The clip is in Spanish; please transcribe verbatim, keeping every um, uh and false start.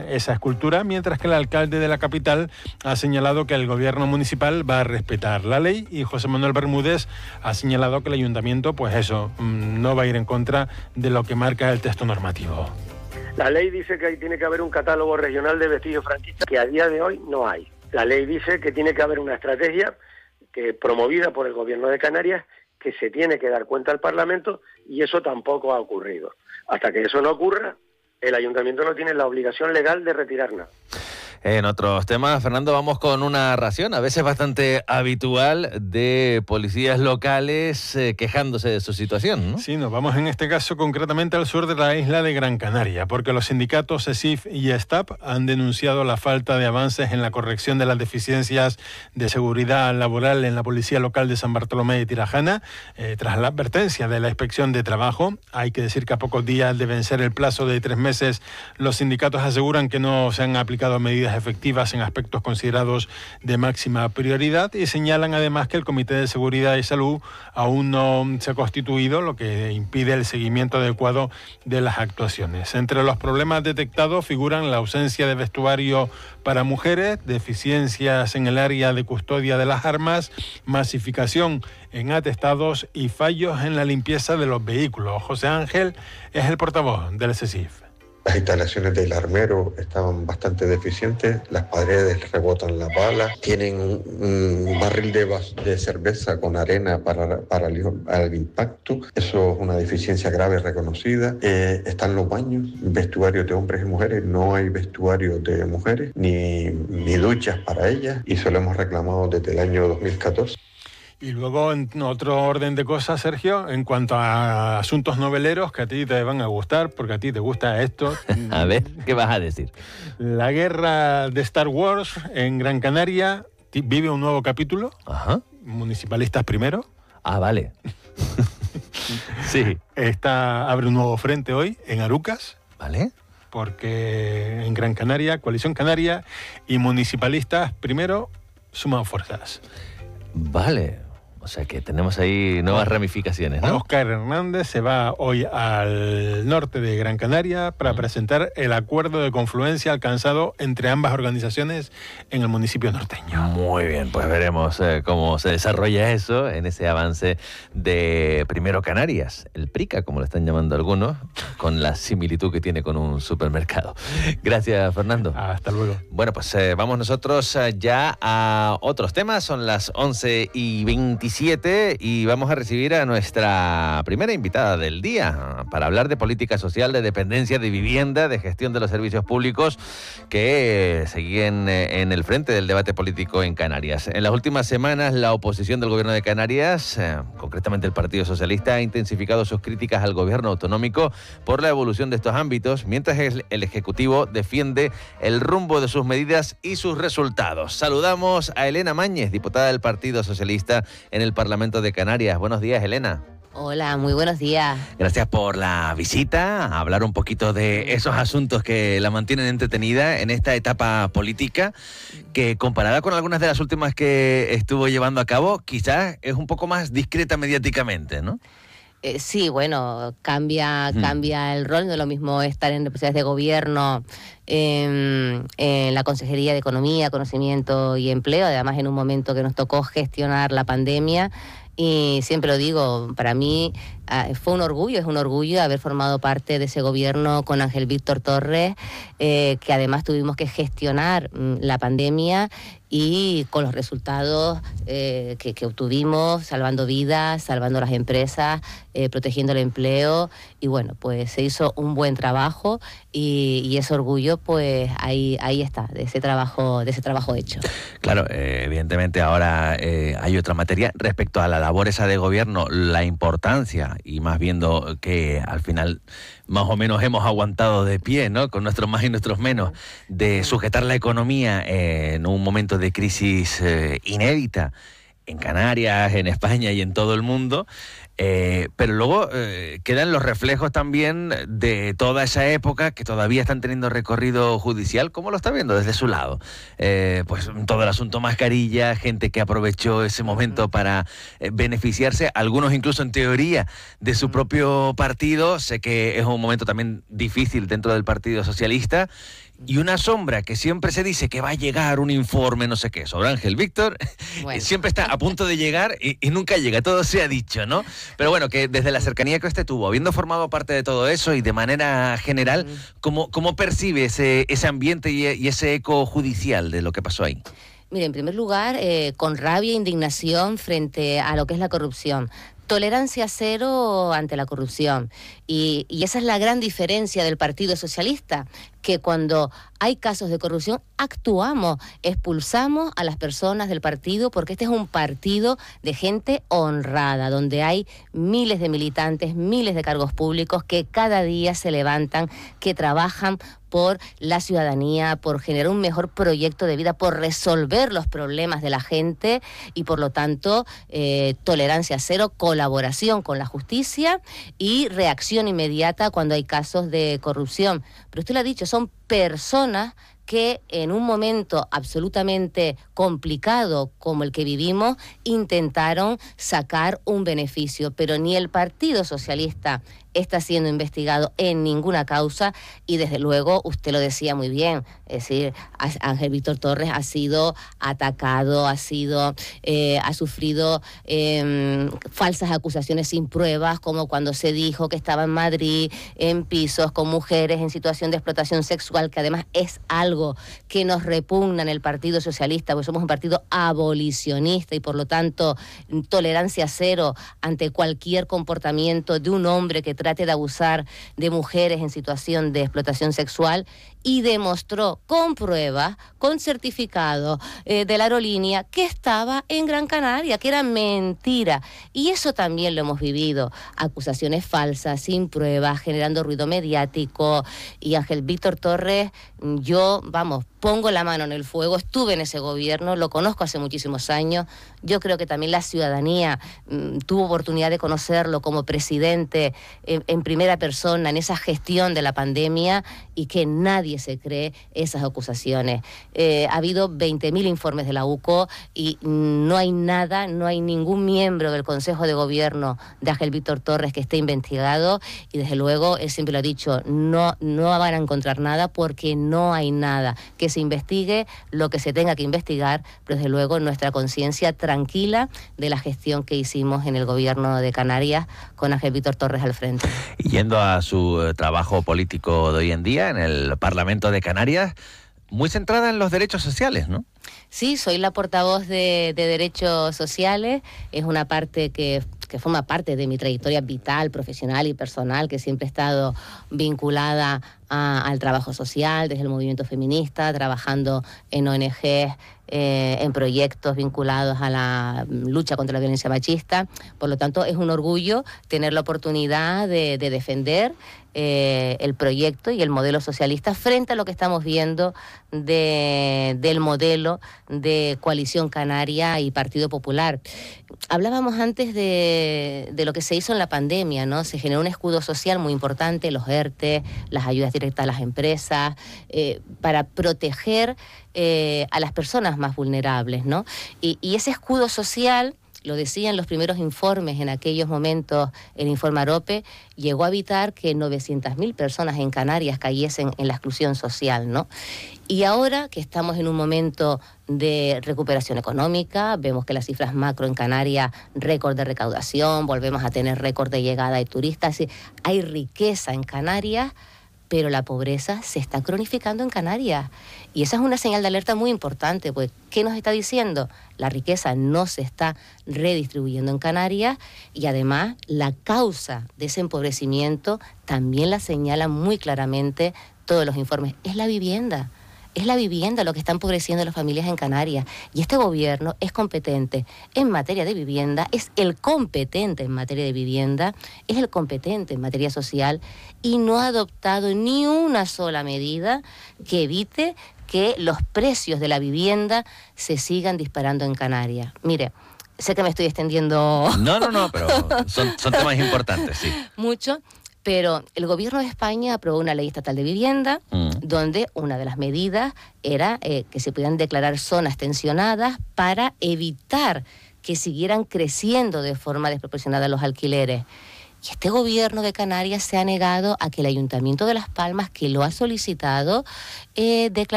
esa escultura, mientras que el alcalde de la capital ha señalado que el gobierno municipal va a respetar la ley y José Manuel Bermúdez ha señalado que el ayuntamiento, pues eso, no va a ir en contra de lo que marca el texto normativo. La ley dice que ahí tiene que haber un catálogo regional de vestigios franquistas que a día de hoy no hay. La ley dice que tiene que haber una estrategia que promovida por el Gobierno de Canarias, que se tiene que dar cuenta al Parlamento, y eso tampoco ha ocurrido. Hasta que eso no ocurra, el Ayuntamiento no tiene la obligación legal de retirar nada. En otros temas, Fernando, vamos con una ración, a veces bastante habitual, de policías locales eh, quejándose de su situación, ¿no? Sí, nos vamos en este caso concretamente al sur de la isla de Gran Canaria, porque los sindicatos ESIF y ESTAP han denunciado la falta de avances en la corrección de las deficiencias de seguridad laboral en la policía local de San Bartolomé de Tirajana, eh, tras la advertencia de la Inspección de Trabajo. Hay que decir que a pocos días de vencer el plazo de tres meses, los sindicatos aseguran que no se han aplicado medidas efectivas en aspectos considerados de máxima prioridad y señalan además que el Comité de Seguridad y Salud aún no se ha constituido, lo que impide el seguimiento adecuado de las actuaciones. Entre los problemas detectados figuran la ausencia de vestuario para mujeres, deficiencias en el área de custodia de las armas, masificación en atestados y fallos en la limpieza de los vehículos. José Ángel es el portavoz del ESIF. Las instalaciones del armero estaban bastante deficientes, las paredes rebotan las balas, tienen un barril de, de cerveza con arena para, para el, el impacto, eso es una deficiencia grave reconocida. Eh, están los baños, vestuarios de hombres y mujeres, no hay vestuarios de mujeres, ni, ni duchas para ellas, y eso lo hemos reclamado desde el año dos mil catorce. Y luego, en otro orden de cosas, Sergio, en cuanto a asuntos noveleros que a ti te van a gustar, porque a ti te gusta esto. A ver, ¿qué vas a decir? La guerra de Star Wars en Gran Canaria vive un nuevo capítulo. Ajá. Municipalistas primero. Ah, vale. Sí. Esta abre un nuevo frente hoy en Arucas. Vale. Porque en Gran Canaria, Coalición Canaria y Municipalistas primero suman fuerzas. Vale. O sea que tenemos ahí nuevas ramificaciones, ¿no? Óscar Hernández se va hoy al norte de Gran Canaria para presentar el acuerdo de confluencia alcanzado entre ambas organizaciones en el municipio norteño. Muy bien, pues veremos eh, cómo se desarrolla eso en ese avance de Primero Canarias, el PRICA, como lo están llamando algunos, con la similitud que tiene con un supermercado. Gracias, Fernando. Hasta luego. Bueno, pues eh, vamos nosotros eh, ya a otros temas. Son las once y veintisiete y vamos a recibir a nuestra primera invitada del día para hablar de política social, de dependencia, de vivienda, de gestión de los servicios públicos que siguen en el frente del debate político en Canarias. En las últimas semanas, la oposición del gobierno de Canarias, eh, concretamente el Partido Socialista, ha intensificado sus críticas al gobierno autonómico por la evolución de estos ámbitos, mientras el, el Ejecutivo defiende el rumbo de sus medidas y sus resultados. Saludamos a Elena Mañez, diputada del Partido Socialista en el Parlamento de Canarias. Buenos días, Elena. Hola, muy buenos días. Gracias por la visita, a hablar un poquito de esos asuntos que la mantienen entretenida en esta etapa política, que comparada con algunas de las últimas que estuvo llevando a cabo, quizás es un poco más discreta mediáticamente, ¿no? Eh, sí, bueno, cambia, hmm. cambia el rol, no es lo mismo estar en representantes de gobierno, en, en la Consejería de Economía, Conocimiento y Empleo, además en un momento que nos tocó gestionar la pandemia. Y siempre lo digo, para mí uh, fue un orgullo, es un orgullo haber formado parte de ese gobierno con Ángel Víctor Torres, eh, que además tuvimos que gestionar mm, la pandemia y con los resultados eh, que, que obtuvimos, salvando vidas, salvando las empresas, eh, protegiendo el empleo. Y bueno, pues se hizo un buen trabajo y, y ese orgullo, pues ahí, ahí está, de ese trabajo, de ese trabajo hecho. Claro, eh, evidentemente ahora eh, hay otra materia respecto a la labor esa de gobierno, la importancia, y más viendo que al final más o menos hemos aguantado de pie, ¿no? Con nuestros más y nuestros menos, de sujetar la economía eh, en un momento de crisis eh, inédita en Canarias, en España y en todo el mundo. Eh, pero luego eh, quedan los reflejos también de toda esa época que todavía están teniendo recorrido judicial. ¿Cómo lo está viendo desde su lado? Eh, pues todo el asunto mascarilla, gente que aprovechó ese momento para eh, beneficiarse, algunos incluso en teoría de su propio partido. Sé que es un momento también difícil dentro del Partido Socialista y una sombra que siempre se dice que va a llegar un informe, no sé qué, sobre Ángel Víctor, bueno. siempre está a punto de llegar y, y nunca llega, todo se ha dicho, ¿no? Pero bueno, que desde la cercanía que usted tuvo, habiendo formado parte de todo eso y de manera general, ¿cómo, cómo percibe ese, ese ambiente y, y ese eco judicial de lo que pasó ahí? Mire, en primer lugar, eh, con rabia e indignación frente a lo que es la corrupción. Tolerancia cero ante la corrupción. Y, y esa es la gran diferencia del Partido Socialista, que cuando hay casos de corrupción actuamos, expulsamos a las personas del partido, porque este es un partido de gente honrada, donde hay miles de militantes, miles de cargos públicos que cada día se levantan, que trabajan por la ciudadanía, por generar un mejor proyecto de vida, por resolver los problemas de la gente y por lo tanto eh, tolerancia cero, colaboración con la justicia y reacción inmediata cuando hay casos de corrupción. Pero usted lo ha dicho, son personas que en un momento absolutamente complicado como el que vivimos intentaron sacar un beneficio, pero ni el Partido Socialista está siendo investigado en ninguna causa y desde luego, usted lo decía muy bien, es decir, Ángel Víctor Torres ha sido atacado, ha sido, eh, ha sufrido eh, falsas acusaciones sin pruebas, como cuando se dijo que estaba en Madrid en pisos con mujeres en situación de explotación sexual, que además es algo que nos repugna en el Partido Socialista, porque somos un partido abolicionista y por lo tanto tolerancia cero ante cualquier comportamiento de un hombre que trate de abusar de mujeres en situación de explotación sexual, y demostró con pruebas, con certificado eh, de la aerolínea que estaba en Gran Canaria, que era mentira. Y eso también lo hemos vivido. Acusaciones falsas, sin pruebas, generando ruido mediático. Y Ángel Víctor Torres, yo, vamos, pongo la mano en el fuego, estuve en ese gobierno, lo conozco hace muchísimos años. Yo creo que también la ciudadanía mmm, tuvo oportunidad de conocerlo como presidente en, en primera persona en esa gestión de la pandemia y que nadie se cree esas acusaciones. Eh, ha habido veinte mil informes de la U C O y no hay nada, no hay ningún miembro del Consejo de Gobierno de Ángel Víctor Torres que esté investigado y desde luego, él siempre lo ha dicho, no, no van a encontrar nada porque no hay nada. Que se investigue lo que se tenga que investigar, pero desde luego nuestra conciencia tranquila de la gestión que hicimos en el gobierno de Canarias con Ángel Víctor Torres al frente. Y yendo a su eh, trabajo político de hoy en día en el Parlamento de Canarias, muy centrada en los derechos sociales, ¿no? Sí, soy la portavoz de, de derechos sociales, es una parte que, que forma parte de mi trayectoria vital, profesional y personal, que siempre he estado vinculada a, al trabajo social, desde el movimiento feminista, trabajando en O N Ges, eh, en proyectos vinculados a la lucha contra la violencia machista. Por lo tanto, es un orgullo tener la oportunidad de, de defender eh, el proyecto y el modelo socialista frente a lo que estamos viendo de, del modelo de Coalición Canaria y Partido Popular. Hablábamos antes de, de lo que se hizo en la pandemia, ¿no? Se generó un escudo social muy importante, los ERTE, las ayudas directas a las empresas, eh, para proteger eh, a las personas más vulnerables, ¿no? Y, y ese escudo social, lo decían los primeros informes en aquellos momentos, el informe AROPE, llegó a evitar que novecientas mil personas en Canarias cayesen en la exclusión social, ¿no? Y ahora que estamos en un momento de recuperación económica, vemos que las cifras macro en Canarias, récord de recaudación, volvemos a tener récord de llegada de turistas, hay riqueza en Canarias, pero la pobreza se está cronificando en Canarias. Y esa es una señal de alerta muy importante, porque ¿qué nos está diciendo? La riqueza no se está redistribuyendo en Canarias y además la causa de ese empobrecimiento también la señalan muy claramente todos los informes. Es la vivienda. Es la vivienda lo que está empobreciendo a las familias en Canarias. Y este gobierno es competente en materia de vivienda, es el competente en materia de vivienda, es el competente en materia social y no ha adoptado ni una sola medida que evite que los precios de la vivienda se sigan disparando en Canarias. Mire, sé que me estoy extendiendo... No, no, no, pero son, son temas importantes, sí. Mucho. Pero el gobierno de España aprobó una ley estatal de vivienda mm. donde una de las medidas era eh, que se pudieran declarar zonas tensionadas para evitar que siguieran creciendo de forma desproporcionada los alquileres. Y este gobierno de Canarias se ha negado a que el Ayuntamiento de Las Palmas, que lo ha solicitado, eh, declare